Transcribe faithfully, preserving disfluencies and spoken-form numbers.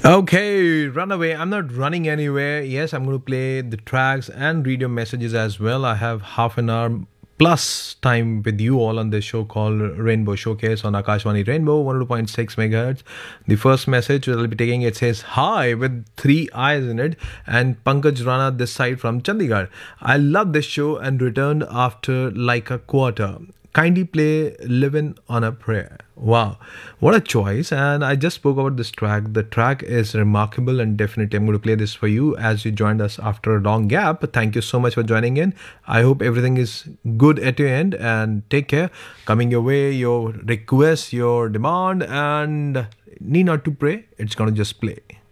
Okay, run away. I'm not running anywhere. Yes, I'm going to play the tracks and read your messages as well. I have half an hour plus time with you all on this show called Rainbow Showcase on Akashvani Rainbow one oh two point six megahertz. The first message that I'll be taking, it says hi with three eyes in it, and Pankaj Rana this side from Chandigarh. I love this show and returned after like a quarter. Kindly play Living on a Prayer. Wow, what a choice! And I just spoke about this track. The track is remarkable, and definitely I'm going to play this for you as you joined us after a long gap. Thank you so much for joining in. I hope everything is good at your end, and take care. Coming your way, your request, your demand, and need not to pray. It's going to just play.